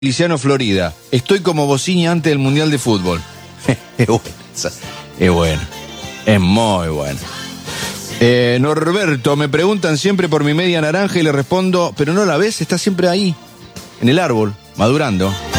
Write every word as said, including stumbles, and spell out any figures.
Feliciano, Florida. Estoy como Bocini antes del Mundial de Fútbol. Es bueno. Es bueno. Es muy bueno. Eh, Norberto, me preguntan siempre por mi media naranja y le respondo, pero no la ves, está siempre ahí, en el árbol, madurando.